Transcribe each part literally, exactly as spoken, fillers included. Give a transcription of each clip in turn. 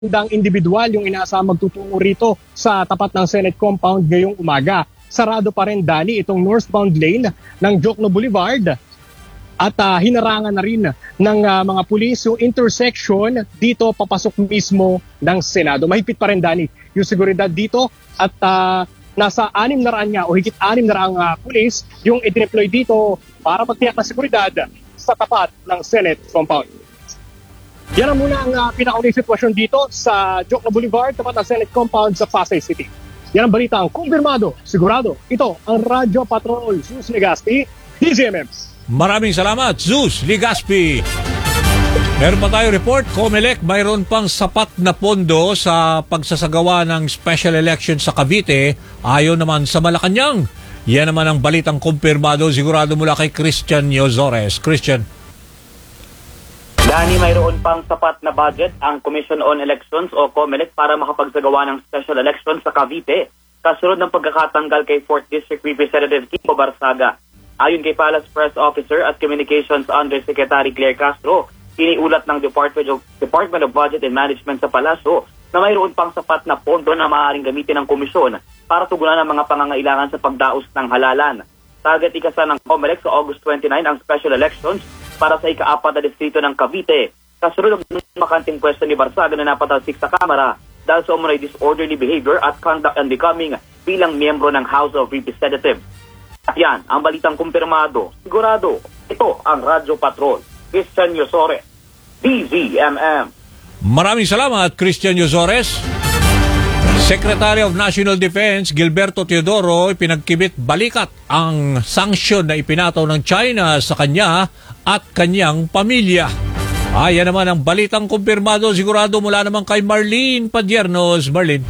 Dang individual yung inaasahang magtutungo rito sa tapat ng Senate compound ngayong umaga. Sarado pa rin, Dani, itong northbound lane ng Jokno Boulevard at uh, hinarangan na rin ng uh, mga pulis yung intersection dito papasok mismo ng Senado. Mahigpit pa rin, Dani, yung seguridad dito at uh, nasa anim na raan nga o higit anim na raang uh, pulis yung i-deploy dito para magtiyak ng seguridad sa tapat ng Senate compound. Yan ang muna ang uh, pinakauling sitwasyon dito sa Jokno Boulevard, tapat ng Senate compound sa Pasay City. Yan ang balita ang kumpirmado, sigurado. Ito ang Radyo Patrol, Zeus Legaspi, D Z M M. Maraming salamat, Zeus Legaspi. Meron pa tayo report, Comelec, mayroon pang sapat na pondo sa pagsasagawa ng special election sa Cavite, ayon naman sa Malacanang. Yan naman ang balitang kumpirmado, sigurado mula kay Christian Yozores. Christian. Dani, mayroon pang sapat na budget ang Commission on Elections o COMELEC para makapagsagawa ng special election sa Cavite, kasunod ng pagkakatanggal kay fourth District Representative Kiko Barsaga. Ayon kay Palace Press Officer at Communications Undersecretary Claire Castro, iniulat ng Department of, Department of Budget and Management sa Palasyo na mayroon pang sapat na pondo na maaaring gamitin ng komisyon para tugunan ang mga pangangailangan sa pagdaos ng halalan. Target ikasa ng COMELEC sa August twenty-ninth ang special elections para sa ikaapat na distrito ng Cavite. Kasunod ng makanting pwesto ni Barsaga na napatalsik sa Kamara dahil sa umunay disorderly behavior at conduct unbecoming bilang miyembro ng House of Representatives. At yan, ang balitang kumpirmado. Sigurado, ito ang Radyo Patrol. Christian Yozores, D Z M M. Maraming salamat, Christian Yozores. Secretary of National Defense Gilberto Teodoro pinagkibit balikat ang sanksyon na ipinataw ng China sa kanya at kanyang pamilya. Ayan naman ang balitang kumpirmado, sigurado mula naman kay Marlene Padiernos. Marlene.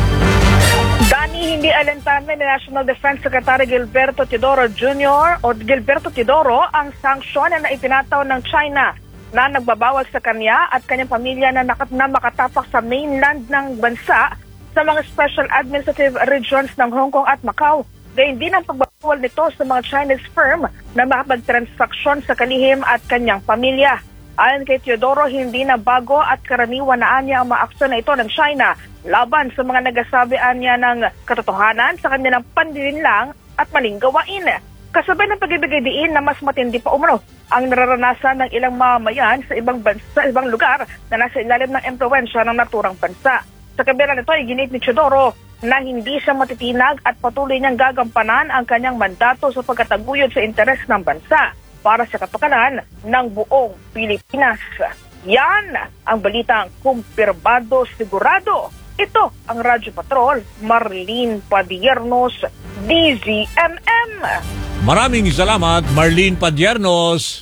Dani, hindi alantanin ni National Defense Secretary Gilberto Teodoro Junior o Gilberto Teodoro ang sanksyon na ipinataw ng China na nagbabawal sa kanya at kanyang pamilya na, nakat na makatapak sa mainland ng bansa sa mga special administrative regions ng Hong Kong at Macau. Gayun din ang pagbawal nito sa mga Chinese firm na makapagtransaksyon sa kalihim at kanyang pamilya. Ayon kay Teodoro, hindi na bago at karaniwan na anya ang maaksyon na ito ng China laban sa mga nagasabian niya ng katotohanan sa kanilang panlilinlang at maling gawain. Kasabay ng pag-ibigay diin na mas matindi pa umano ang nararanasan ng ilang mamamayan sa ibang bansa, sa ibang lugar na nasa ilalim ng impluwensya ng naturang bansa. Sa kabila nito ay ginit ni Teodoro na hindi siya matitinag at patuloy niyang gagampanan ang kanyang mandato sa pagkataguyod sa interes ng bansa para sa kapakanan ng buong Pilipinas. Yan ang balitang kumpirmado, sigurado. Ito ang Radyo Patrol, Marlene Padiernos, D Z M M. Maraming salamat, Marlene Padiernos.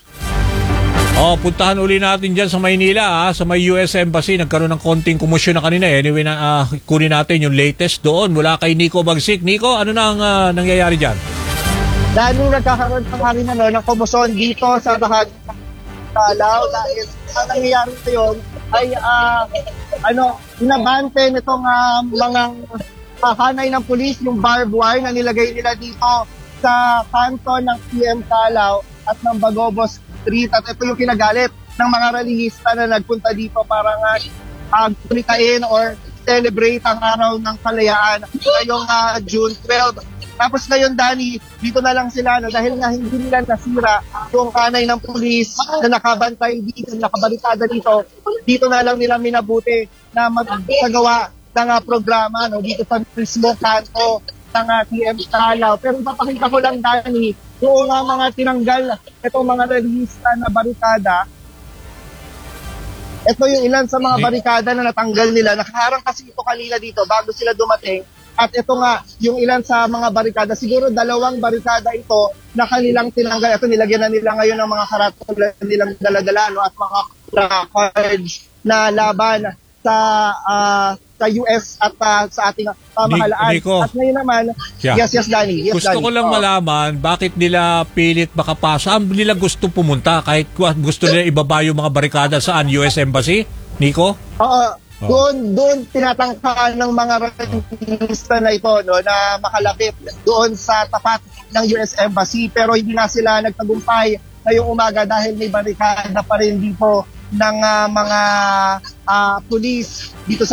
Oh, puntahan uli natin dyan sa Maynila, ha? Sa may U S Embassy. Nagkaroon ng konting kumusyon na kanina. Anyway, na, uh, kunin natin yung latest doon mula kay Nico Bagsik. Nico, ano na ang uh, nangyayari dyan? Dahil nung nagkakaroon pa kami ano, ng kumusyon dito sa bahagi ng Kalaw, dahil ang nangyayari ito yun ay uh, ano, inabante nitong uh, mga uh, hanay ng pulis, yung barbed wire na nilagay nila dito sa kanto ng P M Kalaw at ng Bagobos Street. At ito yung kinagalit ng mga relihista na nagpunta dito para nga uh, kulitain or celebrate ang araw ng kalayaan ngayong uh, June twelfth. Tapos ngayon, Dani, dito na lang sila no, dahil nga hindi nila nasira yung kanay ng pulis na nakabantay dito, nakabarikada dito. Dito na lang nila minabuti na magsagawa ng uh, programa no, dito sa mismo kanto ng uh, P M Kalaw. Pero papakita ko lang, Dani, yung uh, mga tinanggal itong mga relihista na barikada. Ito yung ilan sa mga barikada na natanggal nila. Nakaharang kasi ito kanina dito bago sila dumating. At ito nga, yung ilan sa mga barikada, siguro dalawang barikada ito na kanilang tinanggal. Ito, nilagyan na nila ngayon ng mga karatula nilang daladala no, at mga cards na laban sa uh, sa U S at uh, sa ating pamahalaan. Nico, at ngayon naman, yeah. yes, yes, Danny. Yes, gusto Danny. ko lang oh. malaman, bakit nila pilit makapasa? Ang nila gusto pumunta kahit gusto nila ibaba yung mga barikada saan? U S Embassy? Nico? Oo. Doon, doon tinatangkaan ng mga relihista na ito no, na makalapit doon sa tapat ng U S Embassy. Pero hindi na sila nagtagumpay ngayong umaga dahil may barikada pa rin dito ng ah, mga ah, pulis dito sa